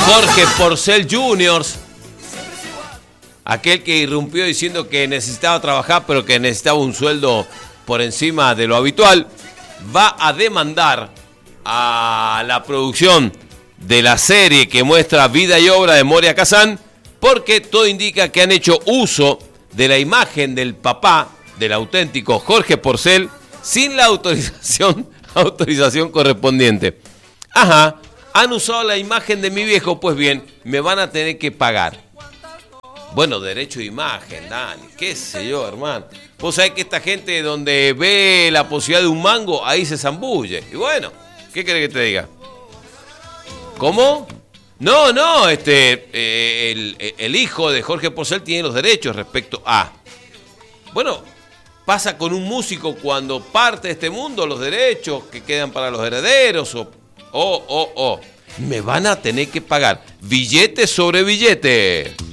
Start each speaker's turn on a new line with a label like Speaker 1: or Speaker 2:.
Speaker 1: Jorge Porcel Jr., aquel que irrumpió diciendo que necesitaba trabajar, pero que necesitaba un sueldo por encima de lo habitual, va a demandar a la producción de la serie que muestra vida y obra de Moria Kazan, porque todo indica que han hecho uso de la imagen del papá, del auténtico Jorge Porcel, sin la autorización correspondiente. Ajá, han usado la imagen de mi viejo, pues bien, me van a tener que pagar. Bueno, derecho de imagen, Dani, qué sé yo, hermano. Vos sabés que esta gente donde ve la posibilidad de un mango, ahí se zambulle. Y bueno, ¿qué querés que te diga? ¿Cómo? No, el hijo de Jorge Porcel tiene los derechos respecto a... Bueno, pasa con un músico cuando parte de este mundo, los derechos que quedan para los herederos me van a tener que pagar billete sobre billete.